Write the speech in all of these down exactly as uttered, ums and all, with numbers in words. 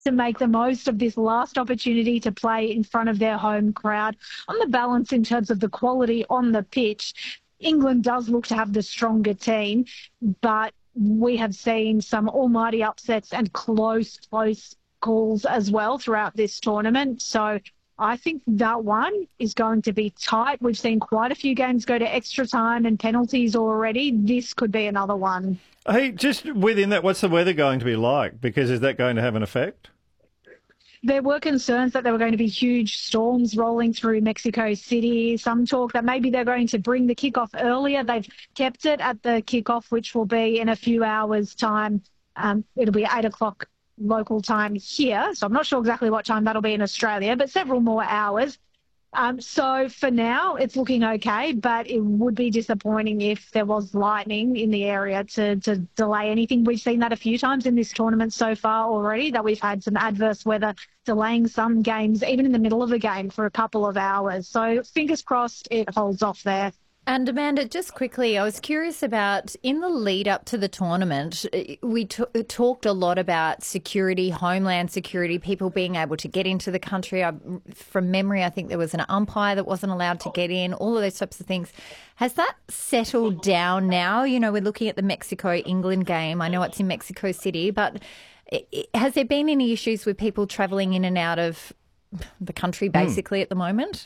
to make the most of this last opportunity to play in front of their home crowd. On the balance, in terms of the quality on the pitch, England does look to have the stronger team, but we have seen some almighty upsets and close, close calls as well throughout this tournament. So I think that one is going to be tight. We've seen quite a few games go to extra time and penalties already. This could be another one. Hey, just within that, what's the weather going to be like? Because is that going to have an effect? There were concerns that there were going to be huge storms rolling through Mexico City. Some talk that maybe they're going to bring the kickoff earlier. They've kept it at the kickoff, which will be in a few hours' time. Um, it'll be eight o'clock local time here. So I'm not sure exactly what time that'll be in Australia, but several more hours. Um, so for now, it's looking okay, but it would be disappointing if there was lightning in the area to, to delay anything. We've seen that a few times in this tournament so far already, that we've had some adverse weather delaying some games, even in the middle of a game, for a couple of hours. So fingers crossed it holds off there. And Amanda, just quickly, I was curious about, in the lead up to the tournament, we t- talked a lot about security, homeland security, people being able to get into the country. I, from memory, I think there was an umpire that wasn't allowed to get in, all of those types of things. Has that settled down now? You know, we're looking at the Mexico-England game. I know it's in Mexico City, but it, it, has there been any issues with people travelling in and out of the country basically mm. at the moment?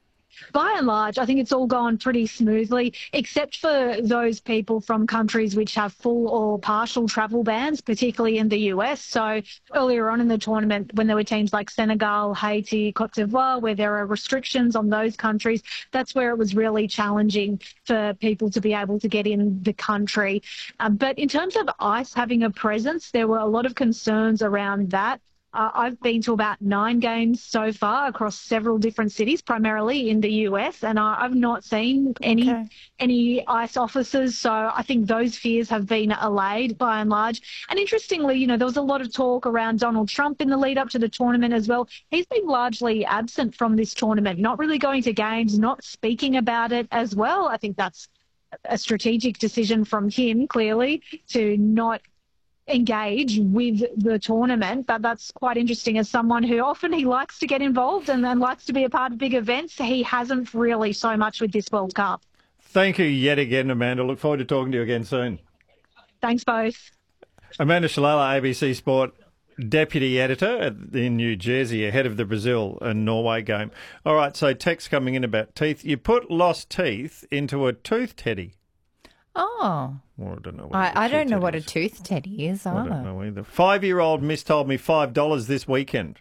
By and large, I think it's all gone pretty smoothly, except for those people from countries which have full or partial travel bans, particularly in the U S. So earlier on in the tournament, when there were teams like Senegal, Haiti, Cote d'Ivoire, where there are restrictions on those countries, that's where it was really challenging for people to be able to get in the country. Um, but in terms of ICE having a presence, there were a lot of concerns around that. Uh, I've been to about nine games so far across several different cities, primarily in the U S, and I, I've not seen any okay. any ICE officers. So I think those fears have been allayed by and large. And interestingly, you know, there was a lot of talk around Donald Trump in the lead up to the tournament as well. He's been largely absent from this tournament, not really going to games, not speaking about it as well. I think that's a strategic decision from him, clearly, to not engage with the tournament. But that's quite interesting. As someone who often he likes to get involved and, and likes to be a part of big events, he hasn't really so much with this World Cup. Thank you yet again, Amanda. Look forward to talking to you again soon. Thanks both. Amanda Shalala, A B C Sport Deputy Editor at, in New Jersey, ahead of the Brazil and Norway game. All right, so text coming in about teeth. You put lost teeth into a tooth teddy. Oh. Well, I don't know what, I, I don't know what is. a tooth teddy is either. I don't know either. Five-year-old Miss told me five dollars this weekend.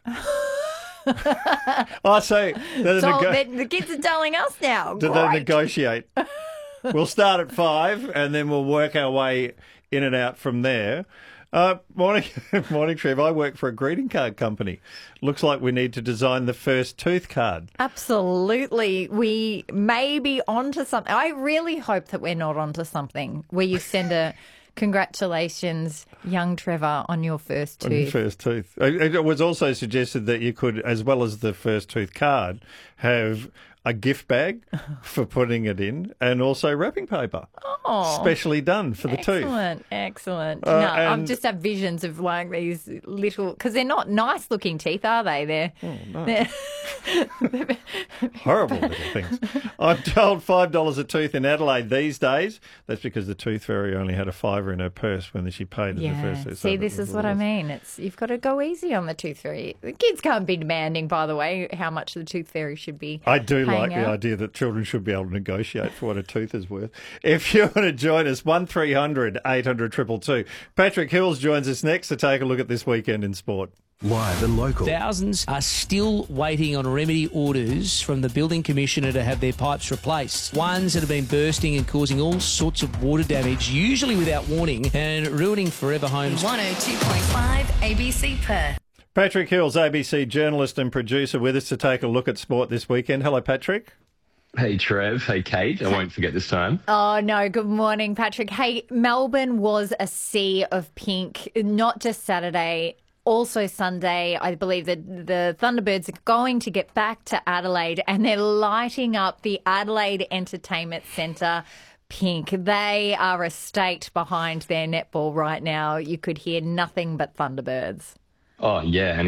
I say so nego- the kids are telling us now. Did they negotiate? We'll start at five and then we'll work our way in and out from there. Uh, morning, morning, Trev. I work for a greeting card company. Looks like we need to design the first tooth card. Absolutely. We may be onto something. I really hope that we're not onto something where you send a congratulations, young Trevor, on your first tooth. On your first tooth. It was also suggested that you could, as well as the first tooth card, have a gift bag for putting it in and also wrapping paper. Oh, specially done for the excellent, tooth. Excellent, excellent. Uh, no, I just have visions of like these little, because they're not nice looking teeth, are they? They're, oh, no. they're horrible little things. I'm told five dollars a tooth in Adelaide these days. That's because the tooth fairy only had a fiver in her purse when she paid yeah. the first tooth. See, this is what I mean. It's You've got to go easy on the tooth fairy. The kids can't be demanding, by the way, how much the tooth fairy should be. I do like out. the idea that children should be able to negotiate for what a tooth is worth. If you want to join us, one three hundred eight hundred two two two. Patrick Hills joins us next to take a look at this weekend in sport. Live and local. Thousands are still waiting on remedy orders from the building commissioner to have their pipes replaced. Ones that have been bursting and causing all sorts of water damage, usually without warning, and ruining forever homes. one oh two point five A B C Perth. Patrick Hills, A B C journalist and producer, with us to take a look at sport this weekend. Hello, Patrick. Hey, Trev. Hey, Kate. I won't forget this time. Oh, no. Good morning, Patrick. Hey, Melbourne was a sea of pink, not just Saturday, also Sunday. I believe that the Thunderbirds are going to get back to Adelaide and they're lighting up the Adelaide Entertainment Centre pink. They are a state behind their netball right now. You could hear nothing but Thunderbirds. Oh, yeah. And